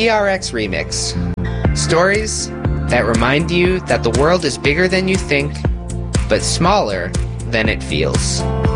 TRX Remix. Stories that remind you that the world is bigger than you think, but smaller than it feels.